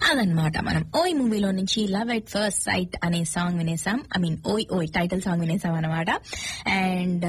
అదనమాట మనం ఓయ్ మూవీలో నుంచి లవ్ ఎట్ ఫస్ట్ సైట్ అనే సాంగ్ వినేసాం. ఐ మీన్ ఓయ్ ఓయ్ టైటిల్ సాంగ్ వినేసాం అనమాట. అండ్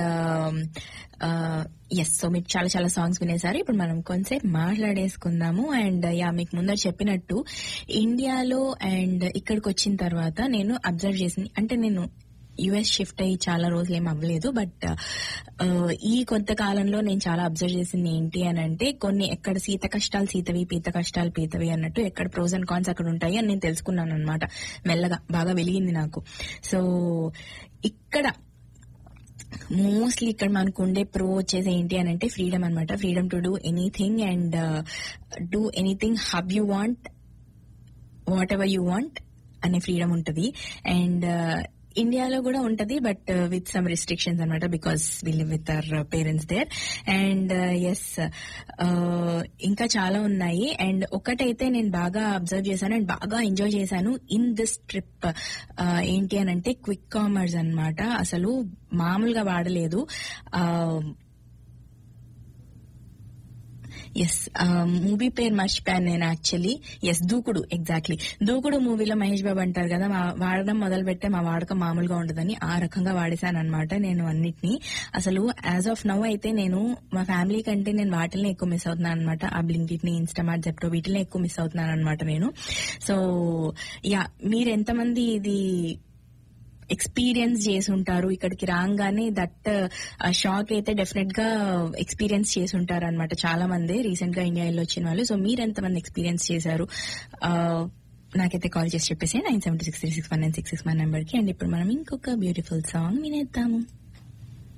ఎస్, సో మీరు చాలా చాలా సాంగ్స్ వినేసారు. ఇప్పుడు మనం కొంచెంసేపు మాట్లాడేసుకుందాము. అండ్ మీకు ముందర చెప్పినట్టు ఇండియాలో అండ్ ఇక్కడికి వచ్చిన తర్వాత నేను అబ్జర్వ్ చేసింది అంటే, నేను యుఎస్ షిఫ్ట్ అయ్యి చాలా రోజులు ఏం అవ్వలేదు, బట్ ఈ కొంత కాలంలో నేను చాలా అబ్జర్వ్ చేసింది ఏంటి అని అంటే, కొన్ని ఎక్కడ సీత కష్టాలు సీతవి, పీత కష్టాలు పీతవి అన్నట్టు ఎక్కడ ప్రోస్ అండ్ కాన్స్ అక్కడ ఉంటాయి అని నేను తెలుసుకున్నాను అనమాట. మెల్లగా బాగా వెలిగింది నాకు. సో ఇక్కడ మోస్ట్లీ ఇక్కడ మనకు ఉండే ప్రో వచ్చేసి ఏంటి అని అంటే ఫ్రీడమ్ అనమాట. Freedom to do anything and do anything how you want, what ever you want అనే ఫ్రీడమ్ ఉంటది. అండ్ ఇండియాలో కూడా ఉంటది, బట్ విత్ సమ్ రిస్ట్రిక్షన్స్ అనమాట, because we live with our parents there. And yes, ఇంకా చాలా ఉన్నాయి. అండ్ ఒకటైతే నేను బాగా అబ్జర్వ్ చేశాను అండ్ బాగా ఎంజాయ్ చేశాను ఇన్ దిస్ ట్రిప్ ఏంటి అని అంటే క్విక్ కామర్స్ అనమాట. అసలు మామూలుగా వాడలేదు. ఎస్, మూవీ పేరు మర్చిపోయాను నేను యాక్చువల్లీ. ఎస్, దూకుడు, ఎగ్జాక్ట్లీ. దూకుడు మూవీలో మహేష్ బాబు అంటారు కదా, వాడడం మొదలు పెట్టే మా వాడకం మామూలుగా ఉండదని, ఆ రకంగా వాడేశాను అనమాట నేను అన్నిటినీ. అసలు యాజ్ ఆఫ్ నౌ అయితే నేను మా ఫ్యామిలీ కంటే నేను వాటిల్ని ఎక్కువ మిస్ అవుతున్నాను అనమాట. ఆ బ్లింకిట్ ని, ఇన్స్టామార్ట్, జెప్టో వీటిని ఎక్కువ మిస్ అవుతున్నాను అనమాట నేను. సో మీరు ఎంతమంది ఇది ఎక్స్పీరియన్స్ చేసి ఉంటారు ఇక్కడికి రాగానే? దట్ షాక్ అయితే డెఫినెట్ గా ఎక్స్పీరియన్స్ చేసి ఉంటారు అనమాట చాలా మంది రీసెంట్ గా ఇండియా వచ్చిన వాళ్ళు. సో మీరు ఎంతమంది ఎక్స్పీరియన్స్ చేశారు నాకైతే కాల్ చేసి చెప్పేసి 9763619661 నెంబర్ కి. అండ్ ఇప్పుడు మనం ఇంకొక బ్యూటిఫుల్ సాంగ్ వినేద్దాము.